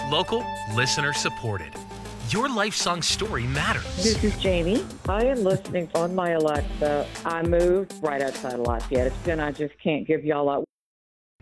Local, listener supported. Your life song story matters. This is Jamie. I am listening on my Alexa. I moved right outside of Lafayette. I just can't give y'all up.